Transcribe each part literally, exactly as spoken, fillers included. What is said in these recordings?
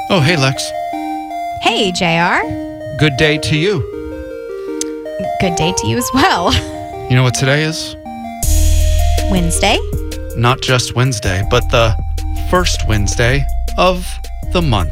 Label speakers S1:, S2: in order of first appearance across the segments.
S1: Oh, hey, Lex.
S2: Hey, J R.
S1: Good day to you.
S2: Good day to you as well.
S1: You know what today is?
S2: Wednesday?
S1: Not just Wednesday, but the first Wednesday of the month.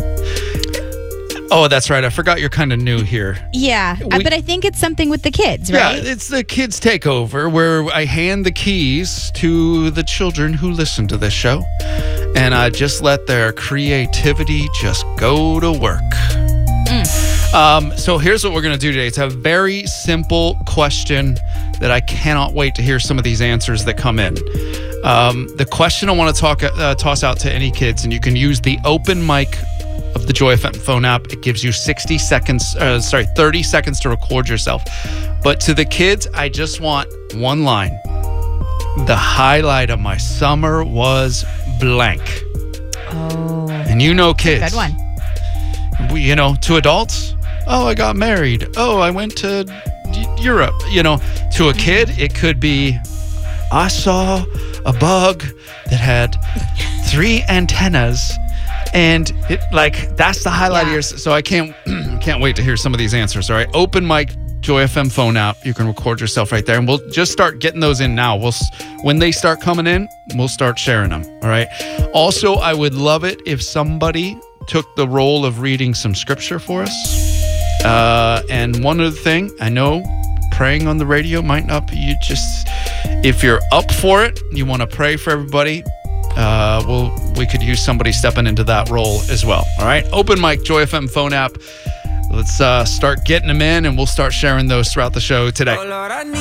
S1: Oh, that's right. I forgot you're kind of new here.
S2: Yeah,
S1: We-
S2: but I think it's something with the kids, right?
S1: Yeah, it's the kids' takeover where I hand the keys to the children who listen to this show, and I just let their creativity just go to work. Mm. Um, so here's what we're going to do today. It's a very simple question that I cannot wait to hear some of these answers that come in. Um, the question I want to talk uh, toss out to any kids, and you can use the open mic of the Joy F M phone app. It gives you sixty seconds, uh, sorry, thirty seconds to record yourself. But to the kids, I just want one line. The highlight of my summer was blank.
S2: Oh,
S1: And you know kids.
S2: good one.
S1: We, you know, to adults, oh, I got married. Oh, I went to y- Europe. You know, to a kid, it could be, I saw a bug that had three antennas. And it, like, that's the highlight
S2: Yeah.
S1: of yours. So I can't can't wait to hear some of these answers. All right. Open mic Joy F M phone app. You can record yourself right there. And we'll just start getting those in now. We'll s- when they start coming in, we'll start sharing them. All right. Also, I would love it if somebody took the role of reading some scripture for us. Uh, and one other thing, I know praying on the radio might not be, you just, if you're up for it, you want to pray for everybody, Uh, well, we could use somebody stepping into that role as well. All right. Open mic, Joy F M phone app. Let's uh, start getting them in, and we'll start sharing those throughout the show today.